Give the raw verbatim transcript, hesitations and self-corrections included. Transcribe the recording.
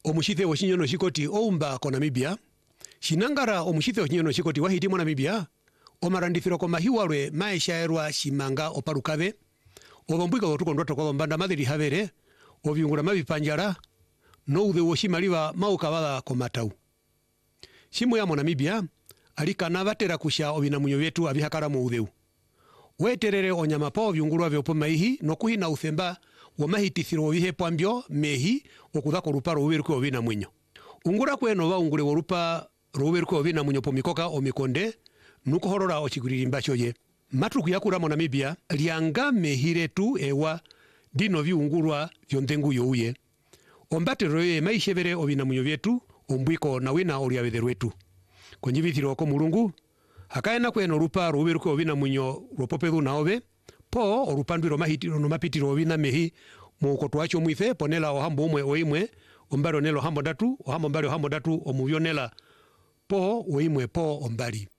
omushithe oshinyono shikoti oumba ko Namibia shinangara omushithe oshinyono shikoti wahiti mo Namibia omarandithiro komahiwalwe maeshaerwa shimanga oparukabe obombwika otukondwa tokombanda madhiri havere obyungura mabipanjara no udhe woshimaliwa maukabala komatau shimu ya mo Namibia alikana batera kusha obinamunyo byetu abihakara mu udheu weterere onyama pa obyungurwa byo pomaihi nokuhina uthemba wamahitithiro obihe pambyo mehi okuza ko rupa roberko obinamunyo ungura kweno baungure worupa roberko obinamunyo pomikoka omikonde nuko horora ochiguririmba choye matuku yakura mo Namibia lianga mehiretu ewa dino byungurwa byondengu youye ombatero ye maishebere obinamunyo byetu ombwiko na wina oliabederwetu konjibithiro ko mulungu hakaena kweno rupa roberko obinamunyo ropopedu naobe po orupandwiro mahitiro no mapitiro obina mehi mu kotwacho mwife ponela ohambo umwe oimwe ombaro nelo hambo datu ohambo mbali ohambo datu omubyonela po oimwe po ombali